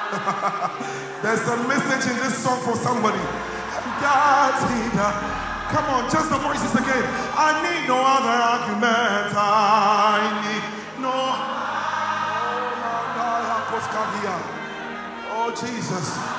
There's a message in this song for somebody. That's it. Come on, just the voices again. I need no other argument. I need no. Oh, Jesus.